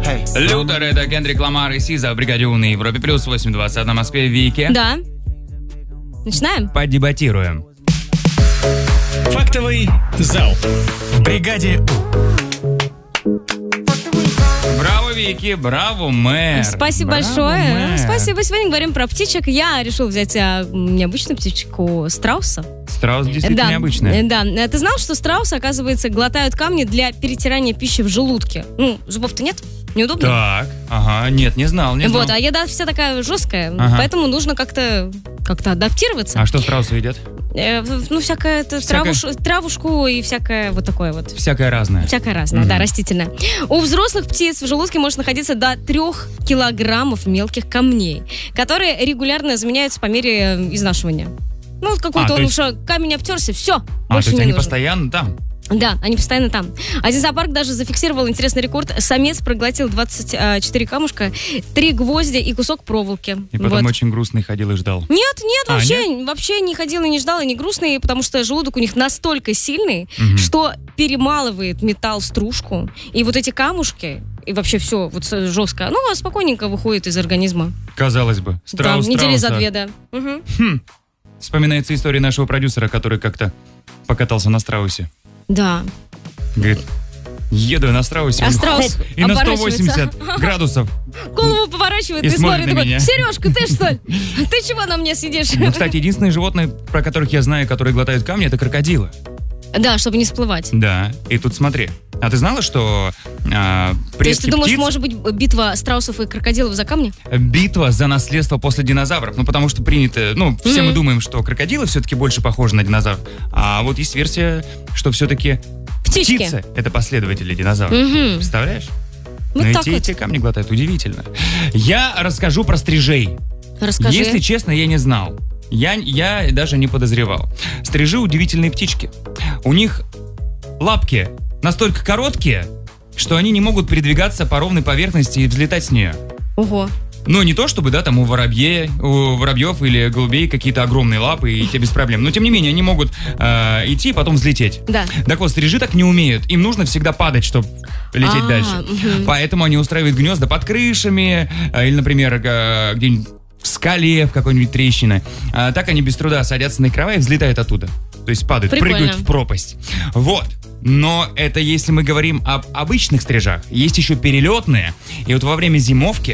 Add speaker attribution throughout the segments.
Speaker 1: Лютер, это Кендрик Ламар и Сиза в бригаде У на Европе плюс 8:20 на Москве. Вики.
Speaker 2: Да. Начинаем?
Speaker 1: Подебатируем.
Speaker 3: Фактовый зал в бригаде У.
Speaker 1: Браво, Вики, браво, мэр.
Speaker 2: Спасибо
Speaker 1: Браво,
Speaker 2: большое.
Speaker 1: мэр.
Speaker 2: Спасибо. Сегодня говорим про птичек. Я решил взять необычную птичку страуса.
Speaker 1: Страус действительно
Speaker 2: Да,
Speaker 1: необычный.
Speaker 2: да. Ты знал, что страусы, оказывается, глотают камни для перетирания пищи в желудке? Зубов-то нет? Неудобно?
Speaker 1: Так, ага, нет, не знал.
Speaker 2: Вот, а еда вся такая жесткая,
Speaker 1: Ага.
Speaker 2: поэтому нужно как-то адаптироваться.
Speaker 1: А что страусы едят?
Speaker 2: Всякое травушку и всякое вот такое вот.
Speaker 1: Всякое разное.
Speaker 2: Всякое разное, да, растительное. У взрослых птиц в желудке может находиться до 3 килограммов мелких камней, которые регулярно заменяются по мере изнашивания. Какой-то
Speaker 1: то есть-
Speaker 2: камень обтерся, все,
Speaker 1: То
Speaker 2: больше
Speaker 1: есть
Speaker 2: не
Speaker 1: они
Speaker 2: нужен.
Speaker 1: постоянно там?
Speaker 2: Да, они постоянно там. Один зоопарк даже зафиксировал интересный рекорд. Самец проглотил 24 камушка, 3 гвоздя и кусок проволоки.
Speaker 1: И потом
Speaker 2: Вот.
Speaker 1: очень грустный ходил и ждал.
Speaker 2: Нет,
Speaker 1: нет?
Speaker 2: вообще не ходил и не ждал, и не грустный, потому что желудок у них настолько сильный, что перемалывает металл в стружку, и вот эти камушки, и вообще все вот жестко, спокойненько выходит из организма.
Speaker 1: Казалось бы, страус
Speaker 2: Да, недели за
Speaker 1: страуса.
Speaker 2: 2, да. Мгм.
Speaker 1: Вспоминается история нашего продюсера, который как-то покатался на страусе.
Speaker 2: Да.
Speaker 1: Говорит, еду я на страусе,
Speaker 2: А
Speaker 1: он
Speaker 2: страус
Speaker 1: хоп, и на
Speaker 2: оборачивается.
Speaker 1: 180 градусов.
Speaker 2: Голову поворачивает
Speaker 1: И
Speaker 2: и,
Speaker 1: смотрит
Speaker 2: смотрит,
Speaker 1: на
Speaker 2: такой:
Speaker 1: меня.
Speaker 2: Сережка, ты что ли? Ты чего на мне сидишь?
Speaker 1: Ну, кстати, единственные животные, про которых я знаю, которые глотают камни, это крокодилы.
Speaker 2: Да, чтобы не всплывать.
Speaker 1: Да, и тут смотри. А ты знала, что
Speaker 2: То
Speaker 1: предки
Speaker 2: есть ты думаешь,
Speaker 1: птиц...
Speaker 2: может быть битва страусов и крокодилов за камни?
Speaker 1: Битва за наследство после динозавров. Потому что принято... все мы думаем, что крокодилы все-таки больше похожи на динозавров. А вот есть версия, что все-таки
Speaker 2: Птички.
Speaker 1: птицы — это последователи динозавров. Представляешь?
Speaker 2: Вот
Speaker 1: Но
Speaker 2: так
Speaker 1: и
Speaker 2: вот.
Speaker 1: те камни глотают. Удивительно. Я расскажу про стрижей.
Speaker 2: Расскажи.
Speaker 1: Если честно, я не знал. Я даже не подозревал. Стрижи — удивительные птички. У них лапки настолько короткие, что они не могут передвигаться по ровной поверхности и взлетать с нее.
Speaker 2: Ого.
Speaker 1: Не то чтобы, там у воробьев или голубей какие-то огромные лапы, и те без проблем. Но, тем не менее, они могут идти и потом взлететь.
Speaker 2: Да.
Speaker 1: Так вот, стрижи так не умеют. Им нужно всегда падать, чтобы лететь дальше. Поэтому они устраивают гнезда под крышами, или, например, где-нибудь в скале, в какой-нибудь трещине. Так они без труда садятся на края и взлетают оттуда. То есть падают,
Speaker 2: Прикольно.
Speaker 1: прыгают в пропасть. Вот. Но это если мы говорим об обычных стрижах. Есть еще перелетные. И вот во время зимовки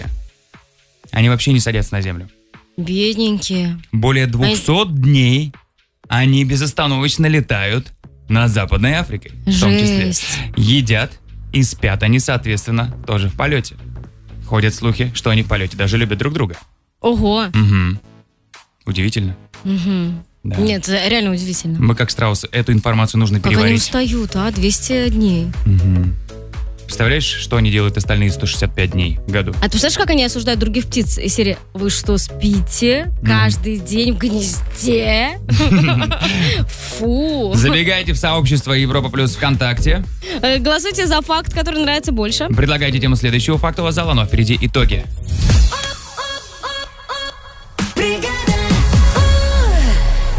Speaker 1: они вообще не садятся на землю.
Speaker 2: Бедненькие.
Speaker 1: Более 200 дней они безостановочно летают над Западной Африкой. В том числе.
Speaker 2: Жесть.
Speaker 1: Едят и спят они, соответственно, тоже в полете. Ходят слухи, что они в полете даже любят друг друга.
Speaker 2: Ого.
Speaker 1: Угу. Удивительно. Да.
Speaker 2: Нет, реально удивительно.
Speaker 1: Мы, как страусы, эту информацию нужно
Speaker 2: Как они
Speaker 1: переварить.
Speaker 2: устают, 200 дней.
Speaker 1: Представляешь, что они делают остальные 165 дней в году?
Speaker 2: А ты представляешь, как они осуждают других птиц из серии: вы что, спите каждый день в гнезде? Фу.
Speaker 1: Забегайте в сообщество Европа Плюс ВКонтакте.
Speaker 2: Голосуйте за факт, который нравится больше.
Speaker 1: Предлагайте тему следующего фактового зала, но впереди итоги.